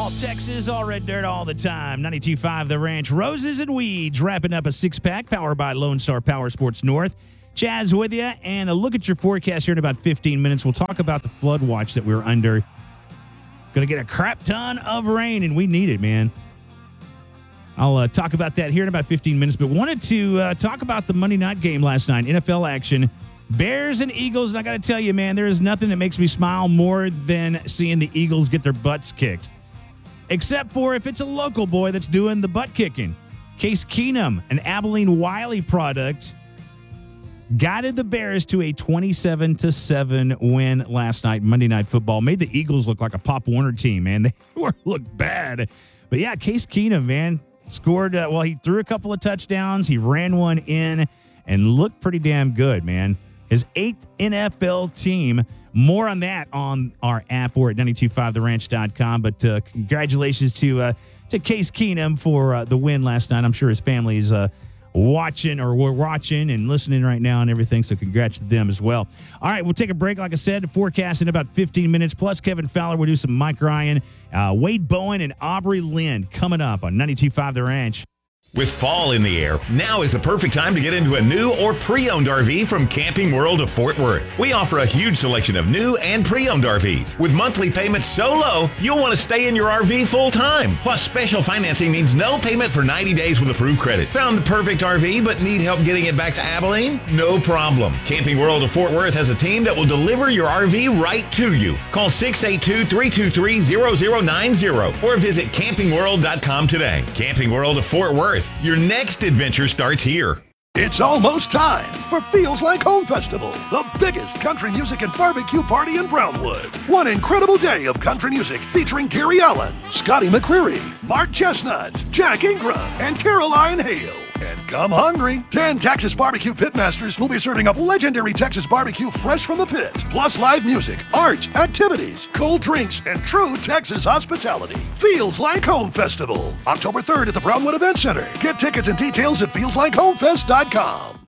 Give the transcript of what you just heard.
All Texas, all red dirt, all the time. 92.5 The Ranch. Roses and Weeds, wrapping up a six-pack powered by Lone Star Power Sports North. Chaz with you, and a look at your forecast here in about 15 minutes. We'll talk about the flood watch that we're under. Going to get a crap ton of rain, and we need it, man. I'll talk about that here in about 15 minutes, but wanted to talk about the Monday night game last night, NFL action. Bears and Eagles, and I got to tell you, man, there is nothing that makes me smile more than seeing the Eagles get their butts kicked. Except for if it's a local boy that's doing the butt kicking. Case Keenum, an Abilene Wiley product, guided the Bears to a 27-7 win last night, Monday Night Football. Made the Eagles look like a Pop Warner team, man. They looked bad. But yeah, Case Keenum, man, scored, he threw a couple of touchdowns. He ran one in and looked pretty damn good, man. His 8th NFL team. More on that on our app or at 925theranch.com. But congratulations to Case Keenum for the win last night. I'm sure his family is watching and listening right now and everything. So congrats to them as well. All right, we'll take a break. Like I said, forecast in about 15 minutes. Plus Kevin Fowler will do some Mike Ryan, Wade Bowen, and Aubrey Lynn coming up on 92.5 The Ranch. With fall in the air, now is the perfect time to get into a new or pre-owned RV from Camping World of Fort Worth. We offer a huge selection of new and pre-owned RVs. With monthly payments so low, you'll want to stay in your RV full time. Plus, special financing means no payment for 90 days with approved credit. Found the perfect RV but need help getting it back to Abilene? No problem. Camping World of Fort Worth has a team that will deliver your RV right to you. Call 682-323-0090 or visit campingworld.com today. Camping World of Fort Worth. Your next adventure starts here. It's almost time for Feels Like Home Festival, the biggest country music and barbecue party in Brownwood. One incredible day of country music featuring Gary Allen, Scotty McCreery, Mark Chestnut, Jack Ingram, and Caroline Hale. And come hungry. 10 Texas Barbecue Pitmasters will be serving up legendary Texas barbecue fresh from the pit, plus live music, art, activities, cold drinks, and true Texas hospitality. Feels Like Home Festival, October 3rd at the Brownwood Event Center. Get tickets and details at feelslikeHomefest.com.